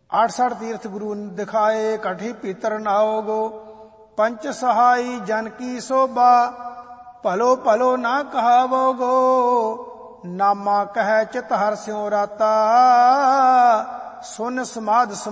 68 तीर्थ गुरु दिखाए, कठी पीतर नाओगो, पंच सहाई जन की शोभा, भलो भलो ना कहावोगो, नामा कह चित हर स्यों राता, सुन समाध